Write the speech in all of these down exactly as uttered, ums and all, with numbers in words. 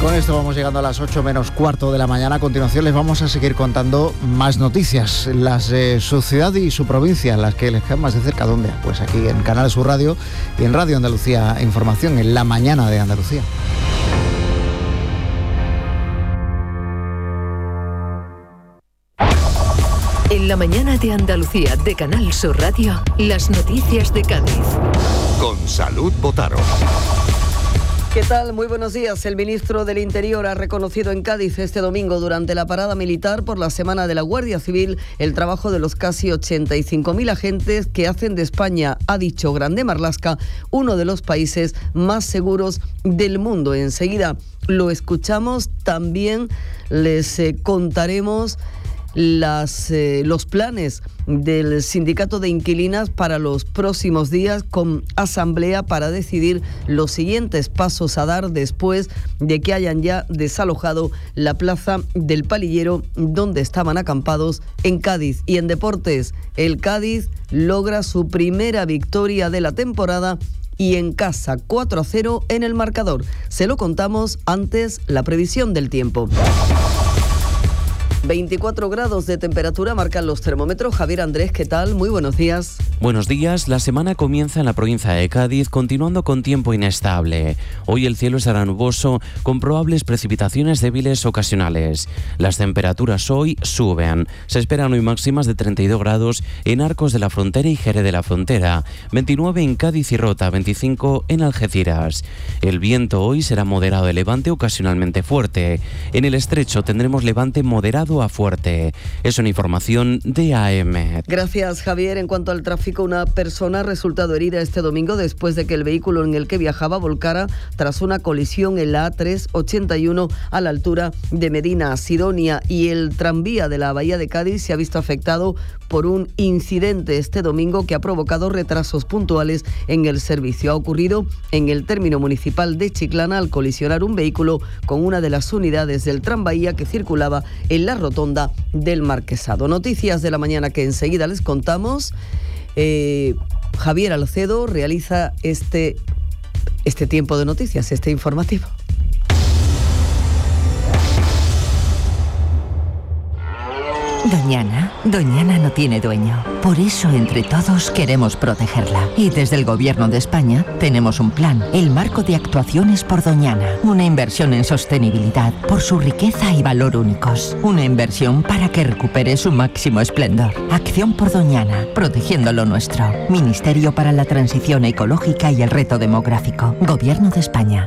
Con esto vamos llegando a las ocho menos cuarto de la mañana. A continuación les vamos a seguir contando más noticias, las de su ciudad y su provincia, las que les quedan más de cerca. ¿Dónde? Pues aquí en Canal Sur Radio y en Radio Andalucía Información, en la mañana de Andalucía. En la mañana de Andalucía de Canal Sur Radio, las noticias de Cádiz. Con Salud Botaro. ¿Qué tal? Muy buenos días. El ministro del Interior ha reconocido en Cádiz este domingo durante la parada militar por la Semana de la Guardia Civil el trabajo de los casi ochenta y cinco mil agentes que hacen de España, ha dicho Grande Marlaska, uno de los países más seguros del mundo. Enseguida lo escuchamos, también les eh, contaremos Las, eh, los planes del sindicato de inquilinas para los próximos días, con asamblea para decidir los siguientes pasos a dar después de que hayan ya desalojado la plaza del Palillero donde estaban acampados en Cádiz. Y en deportes, el Cádiz logra su primera victoria de la temporada y en casa cuatro a cero en el marcador. Se lo contamos antes, la previsión del tiempo. veinticuatro grados de temperatura marcan los termómetros. Javier Andrés, ¿qué tal? Muy buenos días. Buenos días. La semana comienza en la provincia de Cádiz, continuando con tiempo inestable. Hoy el cielo estará nuboso, con probables precipitaciones débiles ocasionales. Las temperaturas hoy suben. Se esperan hoy máximas de treinta y dos grados en Arcos de la Frontera y Jerez de la Frontera, veintinueve en Cádiz y Rota, veinticinco en Algeciras. El viento hoy será moderado de levante, ocasionalmente fuerte. En el estrecho tendremos levante moderado a fuerte. Es una información de A M. Gracias, Javier. En cuanto al tráfico, una persona ha resultado herida este domingo después de que el vehículo en el que viajaba volcara tras una colisión en la A tres ochenta y uno a la altura de Medina Sidonia, y el tranvía de la Bahía de Cádiz se ha visto afectado por un incidente este domingo que ha provocado retrasos puntuales en el servicio. Ha ocurrido en el término municipal de Chiclana al colisionar un vehículo con una de las unidades del tranvía que circulaba en la rotonda del Marquesado. Noticias de la mañana que enseguida les contamos. Eh, Javier Alcedo realiza este, este tiempo de noticias, este informativo. Doñana, Doñana no tiene dueño. Por eso, entre todos, queremos protegerla. Y desde el Gobierno de España tenemos un plan, el Marco de Actuaciones por Doñana. Una inversión en sostenibilidad por su riqueza y valor únicos. Una inversión para que recupere su máximo esplendor. Acción por Doñana, protegiendo lo nuestro. Ministerio para la Transición Ecológica y el Reto Demográfico. Gobierno de España.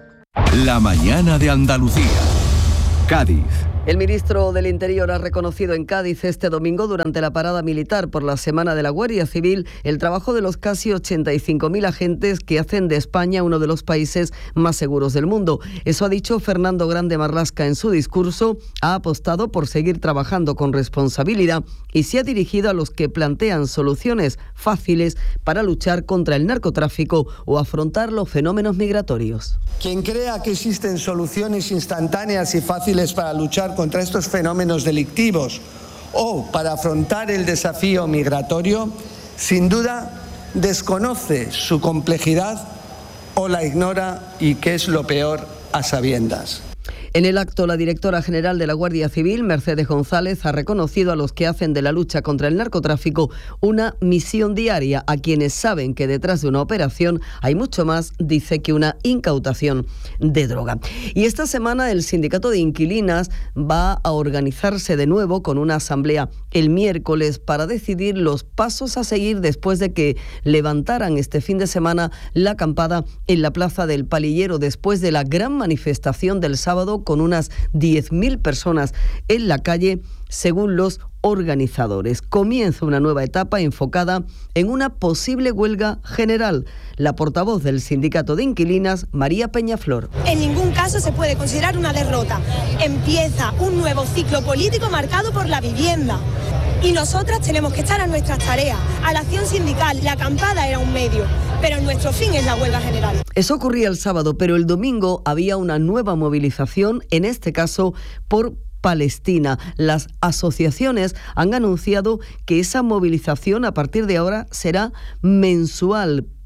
La mañana de Andalucía. Cádiz. El ministro del Interior ha reconocido en Cádiz este domingo, durante la parada militar por la Semana de la Guardia Civil, el trabajo de los casi ochenta y cinco mil agentes que hacen de España uno de los países más seguros del mundo. Eso ha dicho Fernando Grande Marlaska en su discurso. Ha apostado por seguir trabajando con responsabilidad y se ha dirigido a los que plantean soluciones fáciles para luchar contra el narcotráfico o afrontar los fenómenos migratorios. Quien crea que existen soluciones instantáneas y fáciles para luchar contra estos fenómenos delictivos o para afrontar el desafío migratorio, sin duda desconoce su complejidad o la ignora, y que es lo peor, a sabiendas. En el acto, la directora general de la Guardia Civil, Mercedes González, ha reconocido a los que hacen de la lucha contra el narcotráfico una misión diaria, a quienes saben que detrás de una operación hay mucho más, dice, que una incautación de droga. Y esta semana el sindicato de inquilinas va a organizarse de nuevo con una asamblea el miércoles para decidir los pasos a seguir después de que levantaran este fin de semana la acampada en la plaza del Palillero, después de la gran manifestación del sábado con unas diez mil personas en la calle, según los organizadores. Comienza una nueva etapa enfocada en una posible huelga general. La portavoz del sindicato de inquilinas, María Peñaflor. En ningún caso se puede considerar una derrota. Empieza un nuevo ciclo político marcado por la vivienda. Y nosotras tenemos que estar a nuestras tareas, a la acción sindical. La acampada era un medio, pero nuestro fin es la huelga general. Eso ocurría el sábado, pero el domingo había una nueva movilización, en este caso por Palestina. Las asociaciones han anunciado que esa movilización a partir de ahora será mensual,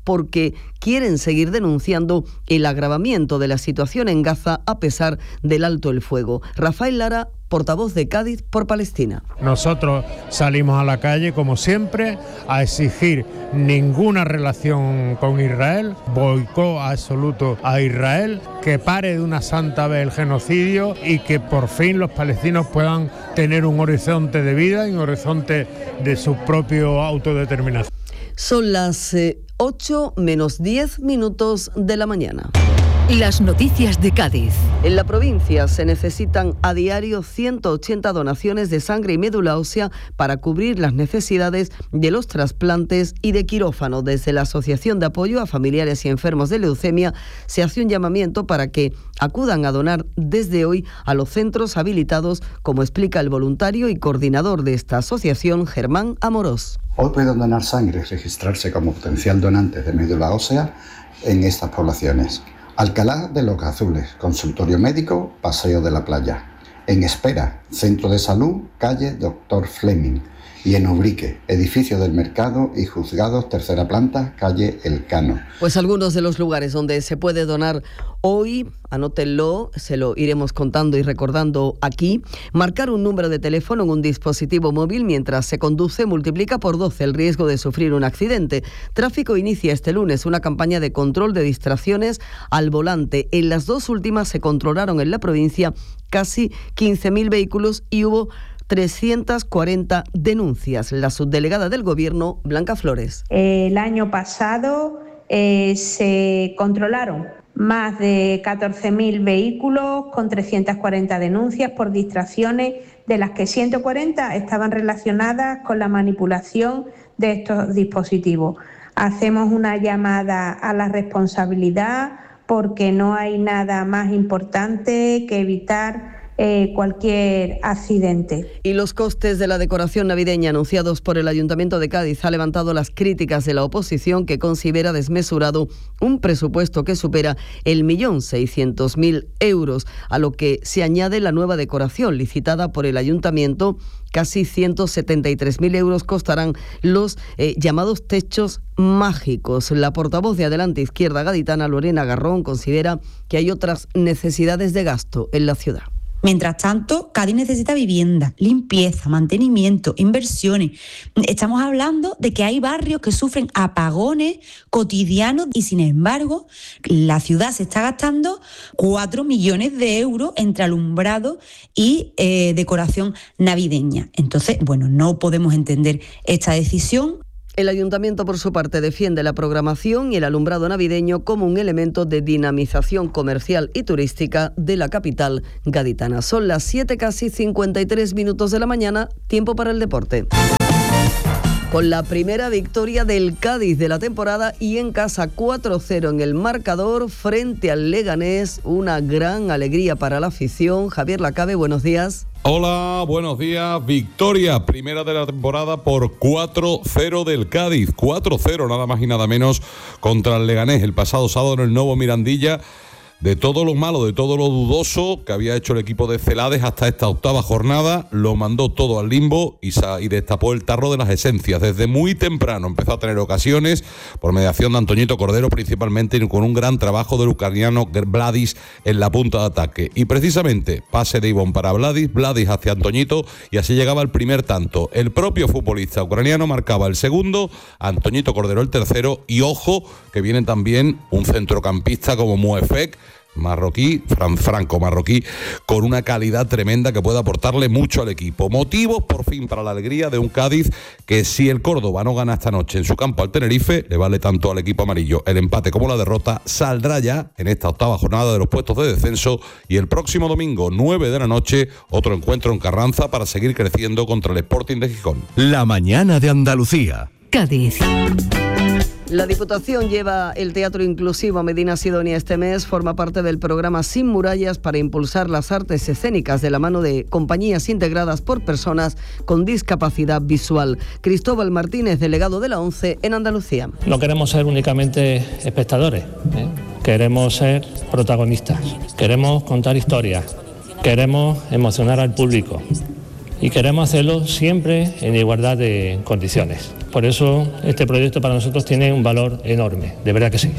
porque quieren seguir denunciando el agravamiento de la situación en Gaza a pesar del alto el fuego. Rafael Lara, portavoz de Cádiz por Palestina. Nosotros salimos a la calle, como siempre, a exigir ninguna relación con Israel, boicot absoluto a Israel, que pare de una santa vez el genocidio y que por fin los palestinos puedan tener un horizonte de vida y un horizonte de su propio autodeterminación. Son las eh, ocho menos diez minutos de la mañana. Las noticias de Cádiz. En la provincia se necesitan a diario ciento ochenta donaciones de sangre y médula ósea para cubrir las necesidades de los trasplantes y de quirófano. Desde la Asociación de Apoyo a Familiares y Enfermos de Leucemia se hace un llamamiento para que acudan a donar desde hoy a los centros habilitados, como explica el voluntario y coordinador de esta asociación, Germán Amorós. Hoy pueden donar sangre y registrarse como potencial donante de médula ósea en estas poblaciones. Alcalá de los Azules, consultorio médico, Paseo de la Playa. En Espera, Centro de Salud, calle Doctor Fleming. Y en Ubrique, edificio del Mercado y Juzgados, tercera planta, calle Elcano. Pues algunos de los lugares donde se puede donar hoy, anótenlo, se lo iremos contando y recordando aquí. Marcar un número de teléfono en un dispositivo móvil mientras se conduce multiplica por doce el riesgo de sufrir un accidente. Tráfico inicia este lunes una campaña de control de distracciones al volante. En las dos últimas se controlaron en la provincia casi quince mil vehículos y hubo trescientas cuarenta denuncias. La subdelegada del Gobierno, Blanca Flores. El año pasado eh, se controlaron más de catorce mil vehículos con trescientas cuarenta denuncias por distracciones, de las que ciento cuarenta estaban relacionadas con la manipulación de estos dispositivos. Hacemos una llamada a la responsabilidad porque no hay nada más importante que evitar Eh, cualquier accidente. Y los costes de la decoración navideña anunciados por el Ayuntamiento de Cádiz ha levantado las críticas de la oposición, que considera desmesurado un presupuesto que supera el millón seiscientos mil euros, a lo que se añade la nueva decoración licitada por el Ayuntamiento. Casi ciento setenta y tres mil euros costarán los eh, llamados techos mágicos. La portavoz de Adelante Izquierda Gaditana, Lorena Garrón, considera que hay otras necesidades de gasto en la ciudad. Mientras tanto, Cádiz necesita vivienda, limpieza, mantenimiento, inversiones. Estamos hablando de que hay barrios que sufren apagones cotidianos y, sin embargo, la ciudad se está gastando cuatro millones de euros entre alumbrado y eh, decoración navideña. Entonces, bueno, no podemos entender esta decisión. El Ayuntamiento, por su parte, defiende la programación y el alumbrado navideño como un elemento de dinamización comercial y turística de la capital gaditana. Son las siete, casi cincuenta y tres minutos de la mañana, tiempo para el deporte. Con la primera victoria del Cádiz de la temporada y en casa cuatro cero en el marcador frente al Leganés, una gran alegría para la afición. Javier Lacabe, buenos días. Hola, buenos días. Victoria primera de la temporada por cuatro cero del Cádiz. cuatro cero nada más y nada menos contra el Leganés el pasado sábado en el Nuevo Mirandilla. De todo lo malo, de todo lo dudoso que había hecho el equipo de Celades hasta esta octava jornada, lo mandó todo al limbo y, sa- y destapó el tarro de las esencias. Desde muy temprano empezó a tener ocasiones, por mediación de Antoñito Cordero principalmente, y con un gran trabajo del ucraniano Vladis en la punta de ataque. Y precisamente, pase de Ivón para Vladis, Vladis hacia Antoñito, y así llegaba el primer tanto. El propio futbolista ucraniano marcaba el segundo, Antoñito Cordero el tercero, y ojo, que viene también un centrocampista como Muefek, marroquí, fran, franco marroquí, con una calidad tremenda que puede aportarle mucho al equipo. Motivos, por fin, para la alegría de un Cádiz que, si el Córdoba no gana esta noche en su campo al Tenerife, le vale tanto al equipo amarillo el empate como la derrota. Saldrá ya en esta octava jornada de los puestos de descenso, y el próximo domingo, nueve de la noche, otro encuentro en Carranza para seguir creciendo contra el Sporting de Gijón. La mañana de Andalucía. Cádiz. La Diputación lleva el Teatro Inclusivo a Medina Sidonia este mes. Forma parte del programa Sin Murallas para impulsar las artes escénicas de la mano de compañías integradas por personas con discapacidad visual. Cristóbal Martínez, delegado de la ONCE en Andalucía. No queremos ser únicamente espectadores, ¿eh? Queremos ser protagonistas, queremos contar historias, queremos emocionar al público y queremos hacerlo siempre en igualdad de condiciones. Por eso este proyecto para nosotros tiene un valor enorme, de verdad que sí.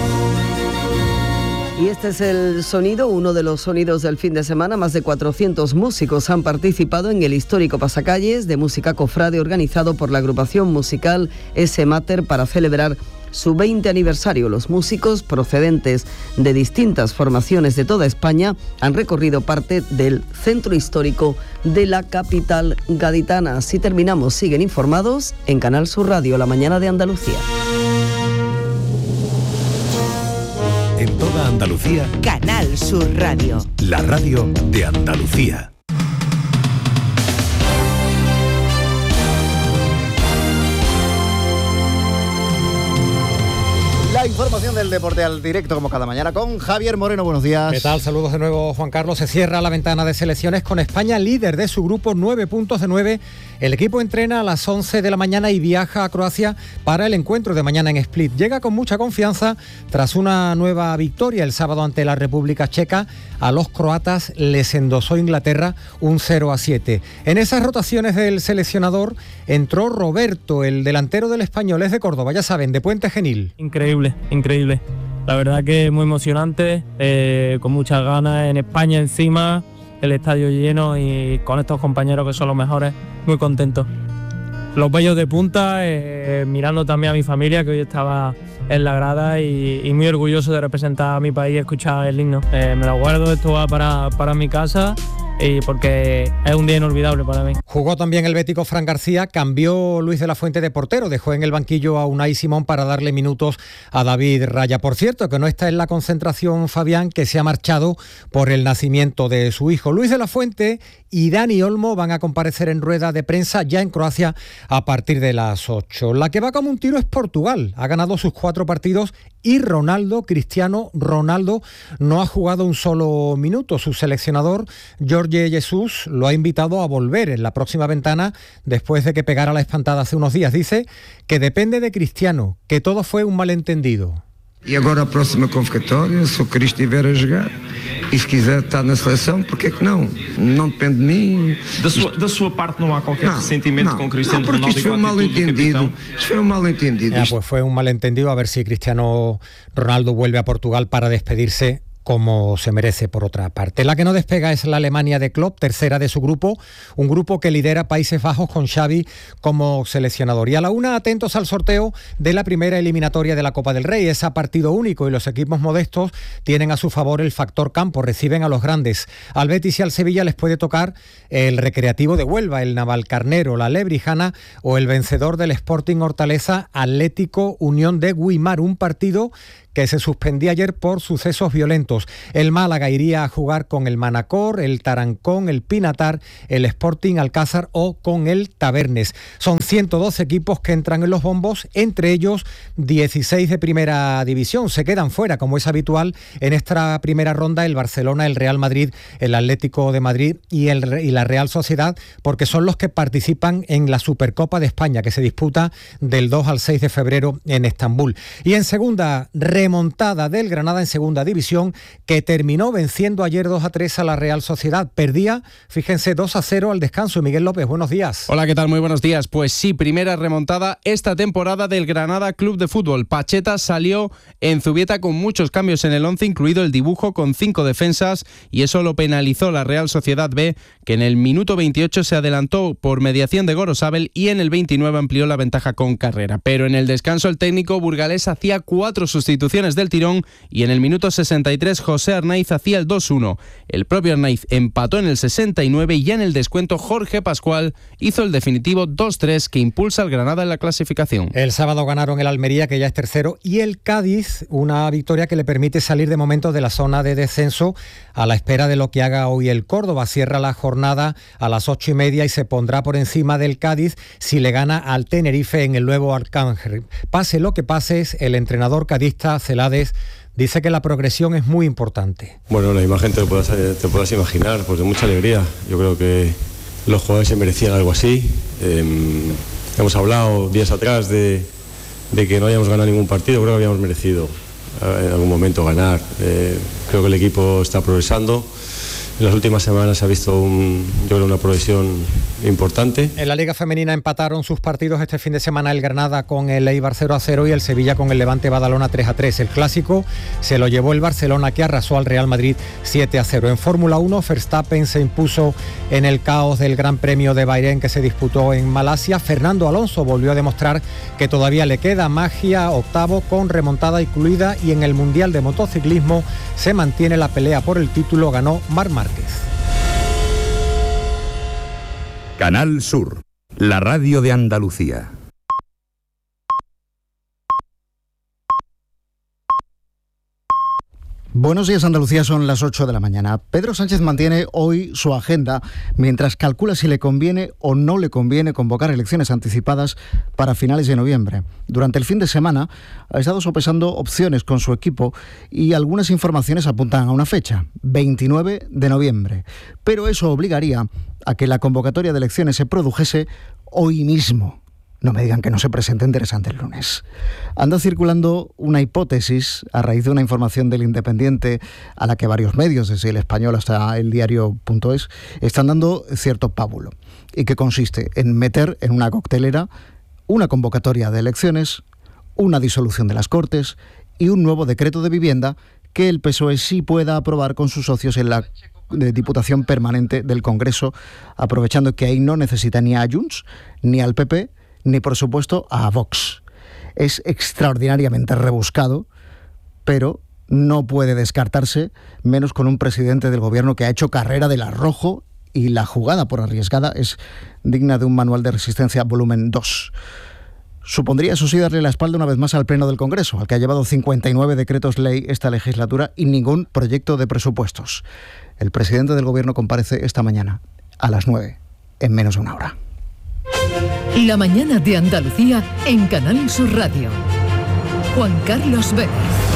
Y este es el sonido, uno de los sonidos del fin de semana. Más de cuatrocientos músicos han participado en el histórico pasacalles de música cofrade organizado por la agrupación musical S. Mater para celebrar su veinte aniversario. Los músicos procedentes de distintas formaciones de toda España han recorrido parte del centro histórico de la capital gaditana. Así terminamos. Siguen informados en Canal Sur Radio, La Mañana de Andalucía. En toda Andalucía, Canal Sur Radio. la radio de Andalucía. La información del deporte al directo como cada mañana con Javier Moreno. Buenos días. ¿Qué tal? Saludos de nuevo, Juan Carlos. Se cierra la ventana de selecciones con España líder de su grupo, nueve puntos de nueve. El equipo entrena a las once de la mañana y viaja a Croacia para el encuentro de mañana en Split. Llega con mucha confianza tras una nueva victoria el sábado ante la República Checa. A los croatas les endosó Inglaterra un cero a siete. En esas rotaciones del seleccionador entró Roberto, el delantero del Español, es de Córdoba, ya saben, de Puente Genil. Increíble, increíble. La verdad que muy emocionante, eh, con muchas ganas en España encima, el estadio lleno y con estos compañeros que son los mejores, muy contento. Los vellos de punta, eh, mirando también a mi familia que hoy estaba en la grada y, y muy orgulloso de representar a mi país y escuchar el himno. Eh, me lo guardo, esto va para, para mi casa y porque es un día inolvidable para mí. Jugó también el bético Fran García, cambió Luis de la Fuente de portero, dejó en el banquillo a Unai Simón para darle minutos a David Raya. Por cierto, que no está en la concentración Fabián, que se ha marchado por el nacimiento de su hijo. Luis de la Fuente y Dani Olmo van a comparecer en rueda de prensa ya en Croacia a partir de las ocho. La que va como un tiro es Portugal, ha ganado sus cuatro partidos y Ronaldo, Cristiano Ronaldo, no ha jugado un solo minuto. Su seleccionador, Jorge Jesus, lo ha invitado a volver en la próxima ventana después de que pegara la espantada hace unos días. Dice que depende de Cristiano, que todo fue un malentendido. E agora a próxima convocatória, se o Cris estiver a jogar e se quiser estar na seleção, porque que não? Não depende de mim. Da sua, da sua parte não há qualquer ressentimento com Cristiano Ronaldo? Porque isto foi um mal-entendido. Isto foi um mal-entendido. Ya, pues fue un malentendido, a ver si Cristiano Ronaldo vuelve a Portugal para despedirse como se merece por otra parte. La que no despega es la Alemania de Klopp, tercera de su grupo, un grupo que lidera Países Bajos con Xavi como seleccionador. Y a la una, atentos al sorteo de la primera eliminatoria de la Copa del Rey. Es a partido único y los equipos modestos tienen a su favor el factor campo, reciben a los grandes. Al Betis y al Sevilla les puede tocar el Recreativo de Huelva, el Navalcarnero, la Lebrijana o el vencedor del Sporting Hortaleza, Atlético Unión de Guimar, un partido que se suspendía ayer por sucesos violentos. El Málaga iría a jugar con el Manacor, el Tarancón, el Pinatar, el Sporting Alcázar o con el Tabernes. Son ciento doce equipos que entran en los bombos, entre ellos dieciséis de primera división. Se quedan fuera, como es habitual en esta primera ronda, el Barcelona, el Real Madrid, el Atlético de Madrid y, el, y la Real Sociedad, porque son los que participan en la Supercopa de España, que se disputa del dos al seis de febrero en Estambul. Y en segunda, remontada del Granada en segunda división, que terminó venciendo ayer dos a tres a la Real Sociedad. Perdía, fíjense, dos a cero al descanso. Miguel López, buenos días. Hola, ¿qué tal? Muy buenos días. Pues sí, primera remontada esta temporada del Granada Club de Fútbol. Pacheta salió en Zubieta con muchos cambios en el once, incluido el dibujo con cinco defensas, y eso lo penalizó la Real Sociedad B, que en el minuto veintiocho se adelantó por mediación de Gorosabel y en el veintinueve amplió la ventaja con Carrera. Pero en el descanso el técnico burgalés hacía cuatro sustituciones del tirón y en el minuto sesenta y tres José Arnaiz hacía el dos uno. El propio Arnaiz empató en el sesenta y nueve y ya en el descuento Jorge Pascual hizo el definitivo dos tres que impulsa al Granada en la clasificación. El sábado ganaron el Almería, que ya es tercero, y el Cádiz, una victoria que le permite salir de momento de la zona de descenso a la espera de lo que haga hoy el Córdoba. Cierra la jornada a las ocho y media y se pondrá por encima del Cádiz si le gana al Tenerife en el nuevo Arcángel. Pase lo que pase, el entrenador cadista Celades dice que la progresión es muy importante. Bueno, la imagen te puedas, te puedas imaginar, pues de mucha alegría. Yo creo que los jugadores se merecían algo así. Eh, hemos hablado días atrás de, de que no habíamos ganado ningún partido, creo que habíamos merecido en algún momento ganar. Eh, creo que el equipo está progresando En las últimas semanas se ha visto un, yo creo, una progresión importante. En la Liga Femenina empataron sus partidos este fin de semana el Granada con el Eibar cero a cero y el Sevilla con el Levante Badalona tres a tres. El clásico se lo llevó el Barcelona, que arrasó al Real Madrid siete a cero. En Fórmula uno, Verstappen se impuso en el caos del Gran Premio de Bahrein que se disputó en Malasia. Fernando Alonso volvió a demostrar que todavía le queda magia, octavo con remontada incluida, y en el Mundial de Motociclismo se mantiene la pelea por el título, ganó Marc Márquez. Canal Sur, la radio de Andalucía. Buenos días, Andalucía, son las ocho de la mañana. Pedro Sánchez mantiene hoy su agenda mientras calcula si le conviene o no le conviene convocar elecciones anticipadas para finales de noviembre. Durante el fin de semana ha estado sopesando opciones con su equipo y algunas informaciones apuntan a una fecha, veintinueve de noviembre. Pero eso obligaría a que la convocatoria de elecciones se produjese hoy mismo. No me digan que no se presente interesante el lunes. Anda circulando una hipótesis a raíz de una información del Independiente a la que varios medios, desde El Español hasta el diario punto es, están dando cierto pábulo, y que consiste en meter en una coctelera una convocatoria de elecciones, una disolución de las Cortes y un nuevo decreto de vivienda que el P S O E sí pueda aprobar con sus socios en la de Diputación Permanente del Congreso, aprovechando que ahí no necesita ni a Junts, ni al P P, ni por supuesto a Vox. Es extraordinariamente rebuscado, pero no puede descartarse, menos con un presidente del gobierno que ha hecho carrera del arrojo, y la jugada, por arriesgada, es digna de un manual de resistencia volumen dos. Supondría, eso sí, darle la espalda una vez más al Pleno del Congreso, al que ha llevado cincuenta y nueve decretos ley esta legislatura y ningún proyecto de presupuestos. El presidente del gobierno comparece esta mañana a las nueve, en menos de una hora. La mañana de Andalucía en Canal Sur Radio. Juan Carlos Vélez.